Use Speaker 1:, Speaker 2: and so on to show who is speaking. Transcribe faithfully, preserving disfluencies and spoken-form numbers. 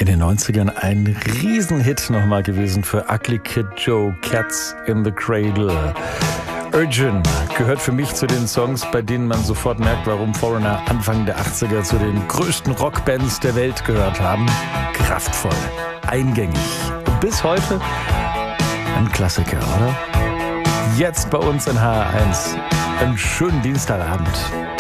Speaker 1: In den neunzigern ein Riesenhit nochmal gewesen für Ugly Kid Joe, Cats in the Cradle. Urgent gehört für mich zu den Songs, bei denen man sofort merkt, warum Foreigner Anfang der achtziger zu den größten Rockbands der Welt gehört haben. Kraftvoll, eingängig und bis heute ein Klassiker, oder? Jetzt bei uns in H R eins. Einen schönen Dienstagabend.